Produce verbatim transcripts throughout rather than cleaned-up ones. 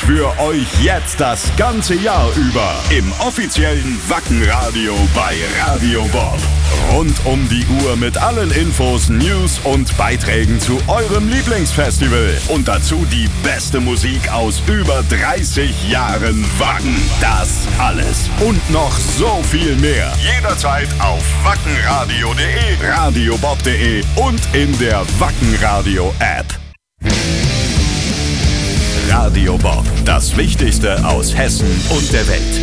Für euch jetzt das ganze Jahr über im offiziellen Wacken-Radio bei Radio Bob. Rund um die Uhr mit allen Infos, News und Beiträgen zu eurem Lieblingsfestival. Und dazu die beste Musik aus über dreißig Jahren Wacken. Das alles und noch so viel mehr. Jederzeit auf wackenradio punkt de, radiobob punkt de und in der Wackenradio-App. Radio Bob, das Wichtigste aus Hessen und der Welt.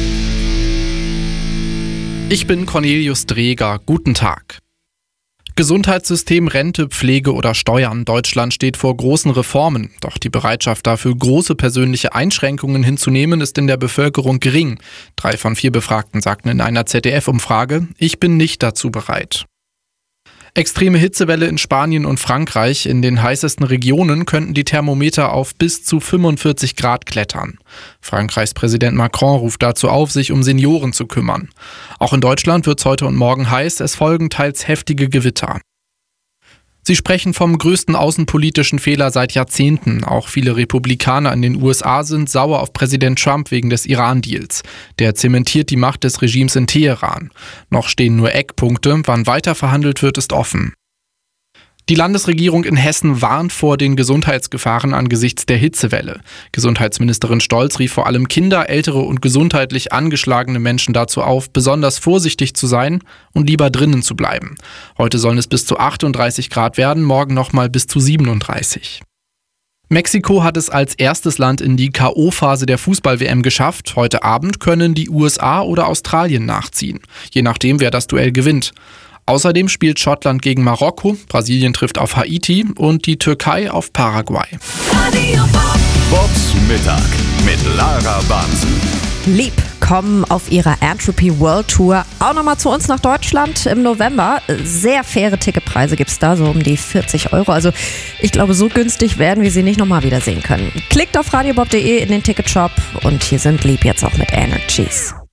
Ich bin Cornelius Dreger. Guten Tag. Gesundheitssystem, Rente, Pflege oder Steuern. Deutschland steht vor großen Reformen. Doch die Bereitschaft dafür, große persönliche Einschränkungen hinzunehmen, ist in der Bevölkerung gering. Drei von vier Befragten sagten in einer Z D F-Umfrage, ich bin nicht dazu bereit. Extreme Hitzewelle in Spanien und Frankreich. In den heißesten Regionen könnten die Thermometer auf bis zu fünfundvierzig Grad klettern. Frankreichs Präsident Macron ruft dazu auf, sich um Senioren zu kümmern. Auch in Deutschland wird es heute und morgen heiß. Es folgen teils heftige Gewitter. Sie sprechen vom größten außenpolitischen Fehler seit Jahrzehnten. Auch viele Republikaner in den U S A sind sauer auf Präsident Trump wegen des Iran-Deals. Der zementiert die Macht des Regimes in Teheran. Noch stehen nur Eckpunkte. Wann weiter verhandelt wird, ist offen. Die Landesregierung in Hessen warnt vor den Gesundheitsgefahren angesichts der Hitzewelle. Gesundheitsministerin Stolz rief vor allem Kinder, ältere und gesundheitlich angeschlagene Menschen dazu auf, besonders vorsichtig zu sein und lieber drinnen zu bleiben. Heute sollen es bis zu achtunddreißig Grad werden, morgen nochmal bis zu siebenunddreißig. Mexiko hat es als erstes Land in die K O-Phase der Fußball-W M geschafft. Heute Abend können die U S A oder Australien nachziehen, je nachdem, wer das Duell gewinnt. Außerdem spielt Schottland gegen Marokko, Brasilien trifft auf Haiti und die Türkei auf Paraguay. Bobs Mittag mit Lara Bansen. Lieb kommen auf ihrer Entropy World Tour auch nochmal zu uns nach Deutschland im November. Sehr faire Ticketpreise gibt es da, so um die vierzig Euro. Also ich glaube, so günstig werden wir sie nicht nochmal wiedersehen können. Klickt auf radiobob punkt de in den Ticketshop und hier sind Lieb jetzt auch mit Energies.